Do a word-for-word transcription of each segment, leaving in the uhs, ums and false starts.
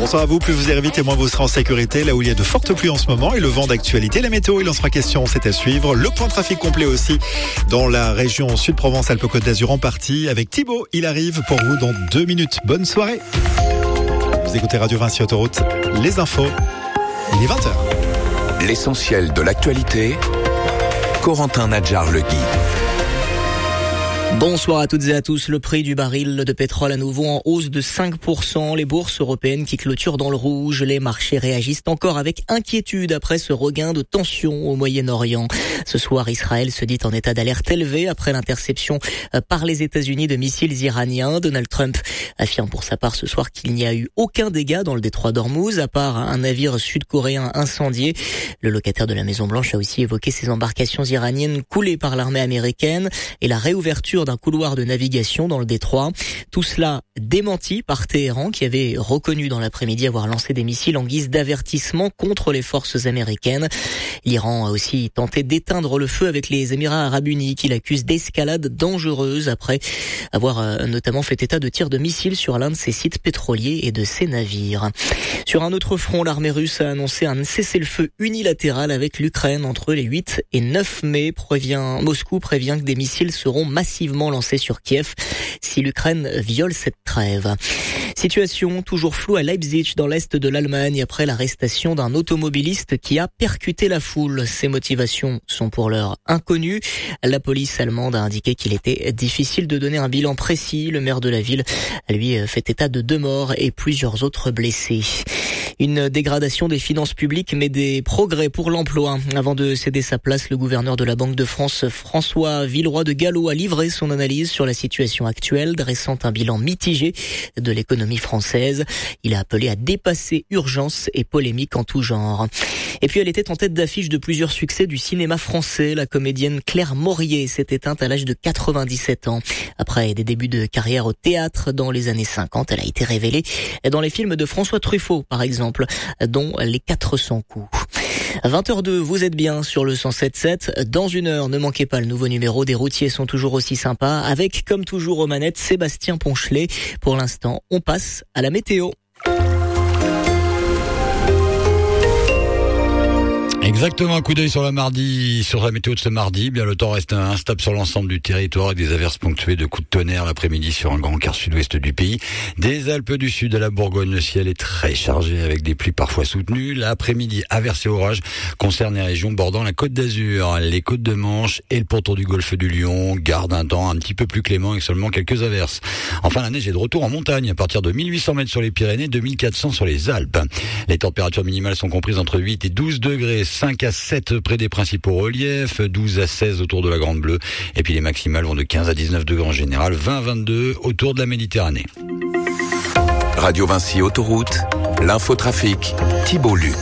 Bonsoir à vous, plus vous irez vite et moins vous serez en sécurité, là où il y a de fortes pluies en ce moment et le vent d'actualité. La météo, il en sera question, c'est à suivre. Le point de trafic complet aussi dans la région Sud-Provence-Alpes-Côte d'Azur en partie avec Thibaut. Il arrive pour vous dans deux minutes. Bonne soirée. Vous écoutez Radio Vinci Autoroute, les infos, il est vingt heures. L'essentiel de l'actualité, Corentin Nadjar-Legui. Bonsoir à toutes et à tous. Le prix du baril de pétrole à nouveau en hausse de cinq pour cent. Les bourses européennes qui clôturent dans le rouge. Les marchés réagissent encore avec inquiétude après ce regain de tension au Moyen-Orient. Ce soir, Israël se dit en état d'alerte élevé après l'interception par les États-Unis de missiles iraniens. Donald Trump affirme pour sa part ce soir qu'il n'y a eu aucun dégât dans le détroit d'Ormuz, à part un navire sud-coréen incendié. Le locataire de la Maison-Blanche a aussi évoqué ces embarcations iraniennes coulées par l'armée américaine et la réouverture d'un couloir de navigation dans le détroit. Tout cela démenti par Téhéran, qui avait reconnu dans l'après-midi avoir lancé des missiles en guise d'avertissement contre les forces américaines. L'Iran a aussi tenté d'éteindre le feu avec les Émirats arabes unis, qu'il accuse d'escalade dangereuse après avoir euh, notamment fait état de tirs de missiles sur l'un de ses sites pétroliers et de ses navires. Sur un autre front, l'armée russe a annoncé un cessez-le-feu unilatéral avec l'Ukraine entre les huit et neuf mai. Prévient, Moscou prévient que des missiles seront massivement lancés sur Kiev si l'Ukraine viole cette trêve. Situation toujours floue à Leipzig, dans l'est de l'Allemagne, après l'arrestation d'un automobiliste qui a percuté la foule. Ses motivations sont pour l'heure inconnues. La police allemande a indiqué qu'il était difficile de donner un bilan précis. Le maire de la ville, lui, fait état de deux morts et plusieurs autres blessés. Une dégradation des finances publiques, mais des progrès pour l'emploi. Avant de céder sa place, le gouverneur de la Banque de France, François Villeroy de Galhau, a livré son analyse sur la situation actuelle, dressant un bilan mitigé de l'économie française. Il a appelé à dépasser urgence et polémique en tout genre. Et puis elle était en tête d'affiche de plusieurs succès du cinéma français. La comédienne Claire Maurier s'est éteinte à l'âge de quatre-vingt-dix-sept ans. Après des débuts de carrière au théâtre dans les années cinquante, elle a été révélée dans les films de François Truffaut, par exemple, dont Les quatre cents coups. vingt heures deux, vous êtes bien sur le cent sept sept. Dans une heure, ne manquez pas le nouveau numéro des routiers sont toujours aussi sympas, avec, comme toujours aux manettes, Sébastien Ponchelet. Pour l'instant, on passe à la météo. Exactement, un coup d'œil sur la mardi, sur la météo de ce mardi. Bien, le temps reste instable sur l'ensemble du territoire avec des averses ponctuées de coups de tonnerre l'après-midi sur un grand quart sud-ouest du pays. Des Alpes du Sud à la Bourgogne, le ciel est très chargé avec des pluies parfois soutenues. L'après-midi, averses et orages concernent les régions bordant la Côte d'Azur, les côtes de Manche et le pourtour du golfe du Lion. Garde un temps un petit peu plus clément avec seulement quelques averses. Enfin, la neige est de retour en montagne à partir de mille huit cents mètres sur les Pyrénées, deux mille quatre cents sur les Alpes. Les températures minimales sont comprises entre huit et douze degrés. cinq à sept près des principaux reliefs, douze à seize autour de la Grande Bleue, et puis les maximales vont de quinze à dix-neuf degrés en général, vingt à vingt-deux autour de la Méditerranée. Radio Vinci Autoroute, l'infotrafic, Thibaut Luc.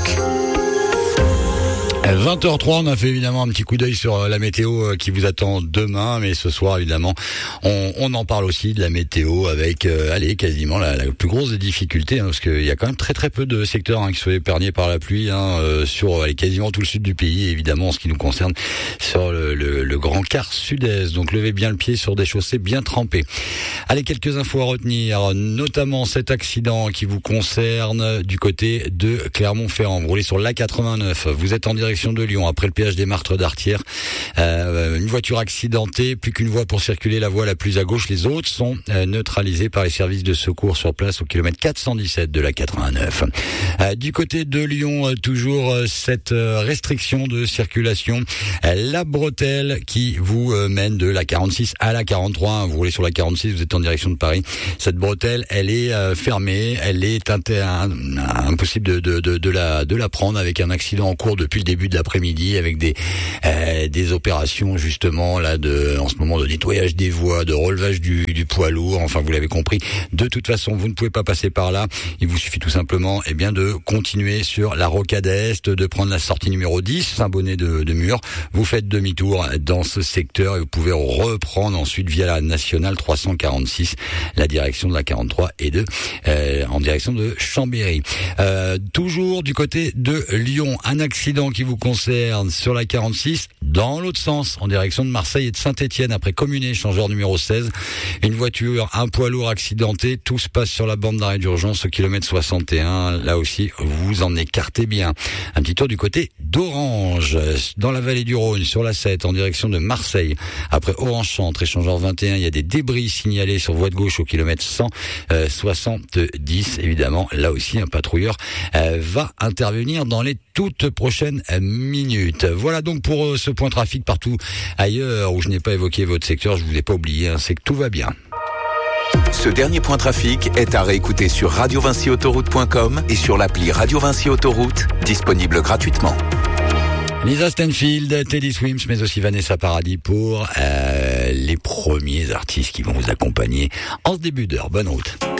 vingt heures trois, on a fait évidemment un petit coup d'œil sur la météo qui vous attend demain, mais ce soir évidemment on, on en parle aussi de la météo avec euh, allez quasiment la, la plus grosse des difficultés, hein, parce qu'il y a quand même très très peu de secteurs hein, qui sont épargnés par la pluie hein, euh, sur allez, quasiment tout le sud du pays, et évidemment en ce qui nous concerne sur le, le, le grand quart sud-est, donc levez bien le pied sur des chaussées bien trempées. Allez, quelques infos à retenir, notamment cet accident qui vous concerne du côté de Clermont-Ferrand. Vous roulez sur l'A quatre-vingt-neuf, vous êtes en direction de Lyon, après le péage des Martres d'Artière, euh, une voiture accidentée, plus qu'une voie pour circuler, la voie la plus à gauche, les autres sont euh, neutralisées par les services de secours sur place au kilomètre quatre cent dix-sept de la quatre-vingt-neuf. Euh, du côté de Lyon, euh, toujours euh, cette euh, restriction de circulation, euh, la bretelle qui vous euh, mène de la quarante-six à la quarante-trois, vous roulez sur la quarante-six, vous êtes en direction de Paris, cette bretelle, elle est euh, fermée, elle est inter- impossible de, de, de, de, la, de la prendre avec un accident en cours depuis le début de l'après-midi avec des euh, des opérations justement là de en ce moment de nettoyage des voies, de relevage du, du poids lourd. Enfin, vous l'avez compris. De toute façon, vous ne pouvez pas passer par là. Il vous suffit tout simplement, eh bien, de continuer sur la rocade est, de prendre la sortie numéro dix, Saint-Bonnet de, de Mur. Vous faites demi-tour dans ce secteur et vous pouvez reprendre ensuite via la nationale trois cent quarante-six la direction de la quarante-trois et de euh, en direction de Chambéry. Euh, toujours du côté de Lyon, un accident qui vous vous concerne sur la quarante-six, dans l'autre sens, en direction de Marseille et de Saint-Étienne, après Communé, échangeur numéro seize. Une voiture, un poids lourd accidenté, tout se passe sur la bande d'arrêt d'urgence au kilomètre soixante et un. Là aussi, vous en écartez bien. Un petit tour du côté d'Orange, dans la vallée du Rhône, sur la sept, en direction de Marseille. Après Orange-Chantre, échangeur vingt et un, il y a des débris signalés sur voie de gauche au kilomètre cent soixante-dix. Évidemment, là aussi, un patrouilleur euh, va intervenir dans les toutes prochaines minutes. Voilà donc pour euh, ce point trafic. Partout ailleurs où je n'ai pas évoqué votre secteur, je vous ai pas oublié, hein, c'est que tout va bien. Ce dernier point trafic est à réécouter sur radio vinci autoroute point com et sur l'appli Radio Vinci Autoroute, disponible gratuitement. Lisa Stanfield, Teddy Swims, mais aussi Vanessa Paradis pour euh, les premiers artistes qui vont vous accompagner en ce début d'heure. Bonne route.